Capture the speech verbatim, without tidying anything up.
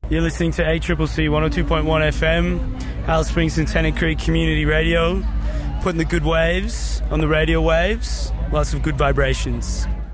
You're listening to A C C C one oh two point one F M, Alice Springs and Tennant Creek Community Radio, putting the good waves on the radio waves, lots of good vibrations.